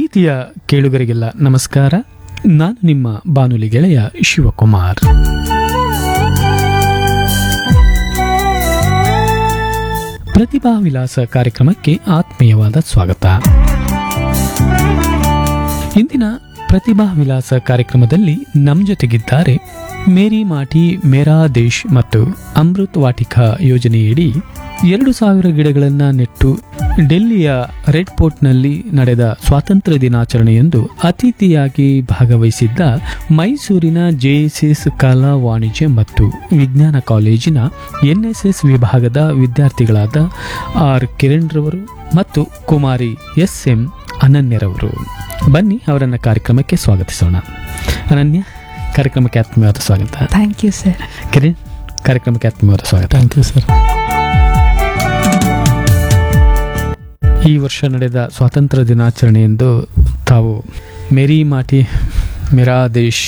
ಪ್ರೀತಿಯ ಕೇಳುಗರಿಗೆಲ್ಲ ನಮಸ್ಕಾರ. ನಾನು ನಿಮ್ಮ ಬಾನುಲಿ ಗೆಳೆಯ ಶಿವಕುಮಾರ್. ಪ್ರತಿಭಾ ವಿಲಾಸ ಕಾರ್ಯಕ್ರಮಕ್ಕೆ ಆತ್ಮೀಯವಾದ ಸ್ವಾಗತ. ಇಂದಿನ ಪ್ರತಿಭಾ ವಿಲಾಸ ಕಾರ್ಯಕ್ರಮದಲ್ಲಿ ನಮ್ಮ ಜೊತೆಗಿದ್ದಾರೆ ಮೇರಿ ಮಾಟಿ ಮೇರಾ ದೇಶ್ ಮತ್ತು ಅಮೃತ್ ವಾಟಿಕಾ ಯೋಜನೆಯಡಿ 2,000 ಗಿಡಗಳನ್ನು ನೆಟ್ಟು ಡೆಲ್ಲಿಯ ರೆಡ್ ಫೋರ್ಟ್ನಲ್ಲಿ ನಡೆದ ಸ್ವಾತಂತ್ರ್ಯ ದಿನಾಚರಣೆಯಂದು ಅತಿಥಿಯಾಗಿ ಭಾಗವಹಿಸಿದ್ದ ಮೈಸೂರಿನ JSS ಕಲಾ ವಾಣಿಜ್ಯ ಮತ್ತು ವಿಜ್ಞಾನ ಕಾಲೇಜಿನ NSS ವಿಭಾಗದ ವಿದ್ಯಾರ್ಥಿಗಳಾದ ಆರ್ ಕಿರಣ್ ರವರು ಮತ್ತು ಕುಮಾರಿ SM ಅನನ್ಯರವರು. ಬನ್ನಿ ಅವರನ್ನು ಕಾರ್ಯಕ್ರಮಕ್ಕೆ ಸ್ವಾಗತಿಸೋಣ. ಅನನ್ಯ, ಕಾರ್ಯಕ್ರಮಕ್ಕೆ ಆತ್ಮೀಯವಾದ ಸ್ವಾಗತ. Thank you sir. ಕಿರಣ್, ಕಾರ್ಯಕ್ರಮಕ್ಕೆ ಆತ್ಮೀಯವಾದ ಸ್ವಾಗತ. Thank you sir. ಈ ವರ್ಷ ನಡೆದ ಸ್ವಾತಂತ್ರ್ಯ ದಿನಾಚರಣೆಯಂದು ತಾವು ಮೇರಿ ಮಾಟಿ ಮೇರಾ ದೇಶ್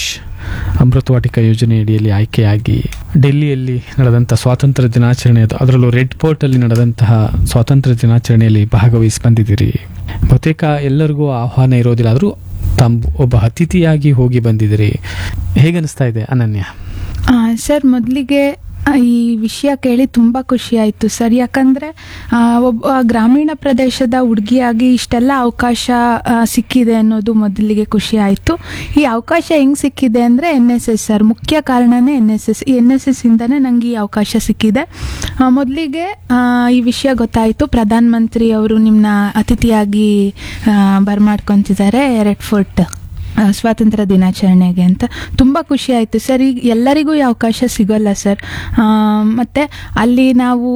ಅಮೃತ್ ವಾಟಿಕಾ ಯೋಜನೆಯಡಿಯಲ್ಲಿ ಆಯ್ಕೆಯಾಗಿ ಡೆಲ್ಲಿಯಲ್ಲಿ ನಡೆದಂಥ ಸ್ವಾತಂತ್ರ್ಯ ದಿನಾಚರಣೆ, ಅದರಲ್ಲೂ ರೆಡ್ ಫೋರ್ಟಲ್ಲಿ ನಡೆದಂತಹ ಸ್ವಾತಂತ್ರ್ಯ ದಿನಾಚರಣೆಯಲ್ಲಿ ಭಾಗವಹಿಸಿ ಬಂದಿದ್ದೀರಿ. ಬಹುತೇಕ ಎಲ್ಲರಿಗೂ ಆಹ್ವಾನ ಇರೋದಿಲ್ಲ, ಆದರೂ ತಾವು ಒಬ್ಬ ಅತಿಥಿಯಾಗಿ ಹೋಗಿ ಬಂದಿದ್ದೀರಿ. ಹೇಗನ್ನಿಸ್ತಾ ಇದೆ ಅನನ್ಯ? ಸರ್, ಮೊದಲಿಗೆ ಈ ವಿಷಯ ಕೇಳಿ ತುಂಬ ಖುಷಿ ಆಯಿತು ಸರ್. ಯಾಕಂದರೆ ಒಬ್ಬ ಗ್ರಾಮೀಣ ಪ್ರದೇಶದ ಹುಡುಗಿಯಾಗಿ ಇಷ್ಟೆಲ್ಲ ಅವಕಾಶ ಸಿಕ್ಕಿದೆ ಅನ್ನೋದು ಮೊದಲಿಗೆ ಖುಷಿ ಆಯಿತು. ಈ ಅವಕಾಶ ಹೆಂಗೆ ಸಿಕ್ಕಿದೆ ಅಂದರೆ NSS ಸರ್, ಮುಖ್ಯ ಕಾರಣನೇ NSS ಇಂದನೇ ನನಗೆ ಈ ಅವಕಾಶ ಸಿಕ್ಕಿದೆ. ಮೊದಲಿಗೆ ಈ ವಿಷಯ ಗೊತ್ತಾಯಿತು, ಪ್ರಧಾನಮಂತ್ರಿ ಅವರು ನಿಮ್ಮನ್ನ ಅತಿಥಿಯಾಗಿ ಬರ್ಮಾಡ್ಕೊತಿದ್ದಾರೆ ರೆಡ್ ಫೋರ್ಟ್ ಸ್ವಾತಂತ್ರ್ಯ ದಿನಾಚರಣೆಗೆ ಅಂತ. ತುಂಬ ಖುಷಿ ಆಯಿತು ಸರ್. ಈಗ ಎಲ್ಲರಿಗೂ ಈ ಅವಕಾಶ ಸಿಗೋಲ್ಲ ಸರ್. ಮತ್ತು ಅಲ್ಲಿ ನಾವು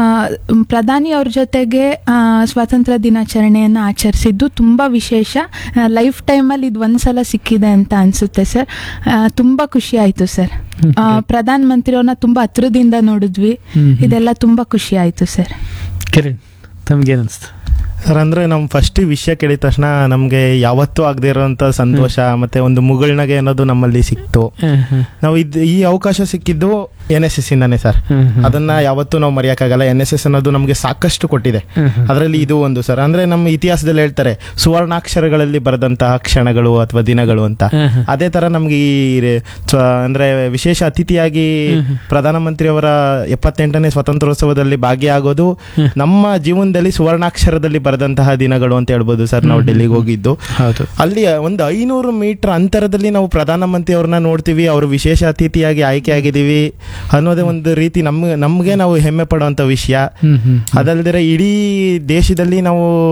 ಪ್ರಧಾನಿಯವ್ರ ಜೊತೆಗೆ ಸ್ವಾತಂತ್ರ್ಯ ದಿನಾಚರಣೆಯನ್ನು ಆಚರಿಸಿದ್ದು ತುಂಬ ವಿಶೇಷ. ಲೈಫ್ ಟೈಮಲ್ಲಿ ಇದು ಒಂದ್ಸಲ ಸಿಕ್ಕಿದೆ ಅಂತ ಅನಿಸುತ್ತೆ ಸರ್. ತುಂಬ ಖುಷಿ ಆಯಿತು ಸರ್. ಪ್ರಧಾನಮಂತ್ರಿಯವ್ರನ್ನ ತುಂಬ ಹತ್ರದಿಂದ ನೋಡಿದ್ವಿ. ಇದೆಲ್ಲ ತುಂಬ ಖುಷಿ ಆಯಿತು ಸರ್. ಕಿರಣ್, ತಮಗೇನಿಸ್ತು ಸರ್? ಅಂದರೆ ನಮ್ಮ ಫಸ್ಟ್ ವಿಷಯ ಕೇಳಿದ ತಕ್ಷಣ ನಮಗೆ ಯಾವತ್ತೂ ಆಗದೆ ಇರೋಂಥ ಸಂತೋಷ ಮತ್ತು ಒಂದು ಮುಗುಳ್ನಗೆ ಅನ್ನೋದು ನಮ್ಮಲ್ಲಿ ಸಿಕ್ತು. ನಾವು ಈ ಅವಕಾಶ ಸಿಕ್ಕಿದ್ದು NSS ಇಂದಾನೆ ಸರ್. ಅದನ್ನ ಯಾವತ್ತೂ ನಾವು ಮರೆಯೋಕ್ಕಾಗಲ್ಲ. NSS ಅನ್ನೋದು ನಮಗೆ ಸಾಕಷ್ಟು ಕೊಟ್ಟಿದೆ. ಅದರಲ್ಲಿ ಇದು ಒಂದು ಸರ್. ಅಂದರೆ ನಮ್ಮ ಇತಿಹಾಸದಲ್ಲಿ ಹೇಳ್ತಾರೆ ಸುವರ್ಣಾಕ್ಷರಗಳಲ್ಲಿ ಬರೆದಂತಹ ಕ್ಷಣಗಳು ಅಥವಾ ದಿನಗಳು ಅಂತ. ಅದೇ ಥರ ನಮಗೆ ಈ ಅಂದರೆ ವಿಶೇಷ ಅತಿಥಿಯಾಗಿ ಪ್ರಧಾನಮಂತ್ರಿಯವರ 78ನೇ ಸ್ವಾತಂತ್ರ್ಯೋತ್ಸವದಲ್ಲಿ ಭಾಗಿಯಾಗೋದು ನಮ್ಮ ಜೀವನದಲ್ಲಿ ಸುವರ್ಣಾಕ್ಷರದಲ್ಲಿ ಬರೆದಂತಹ ದಿನಗಳು ಅಂತ ಹೇಳ್ಬೋದು ಸರ್. ನಾವು ಡೆಲ್ಲಿಗೆ ಹೋಗಿದ್ದು, ಅಲ್ಲಿ ಒಂದು 500 ಮೀಟರ್ ಅಂತರದಲ್ಲಿ ನಾವು ಪ್ರಧಾನಮಂತ್ರಿ ಅವ್ರನ್ನ ನೋಡ್ತೀವಿ. ಅವರು ವಿಶೇಷ ಅತಿಥಿಯಾಗಿ ಆಯ್ಕೆ ಆಗಿದ್ದೀವಿ ಅನ್ನೋದೇ ಒಂದು ರೀತಿ ನಮ್ಗೆ ನಾವು ಹೆಮ್ಮೆ ಪಡುವಂತ ವಿಷಯ. ಅದಲ್ಲದೆ ಇಡೀ ದೇಶದಲ್ಲಿ ನಾವು